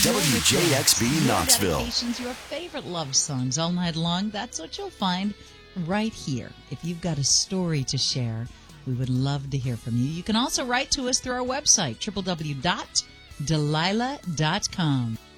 WJXB Knoxville. Your dedications, your favorite love songs all night long. That's what you'll find right here. If you've got a story to share, we would love to hear from you. You can also write to us through our website, www.delilah.com.